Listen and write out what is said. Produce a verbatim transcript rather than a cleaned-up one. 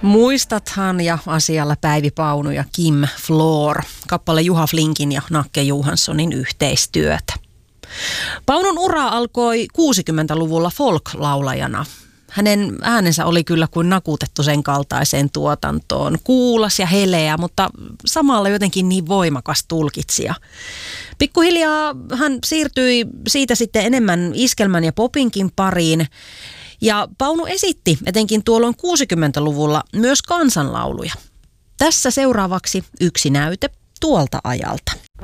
Muistathan ja asialla Päivi Paunu ja Kim Floor, kappale Juha Flinkin ja Nakke Johanssonin yhteistyötä. Paunun ura alkoi kuusikymmentäluvulla folk-laulajana. Hänen äänensä oli kyllä kuin nakutettu sen kaltaiseen tuotantoon. Kuulas ja heleä, mutta samalla jotenkin niin voimakas tulkitsija. Pikkuhiljaa hän siirtyi siitä sitten enemmän iskelmän ja popinkin pariin. Ja Paunu esitti etenkin tuolloin kuusikymmentäluvulla myös kansanlauluja. Tässä seuraavaksi yksi näyte tuolta ajalta.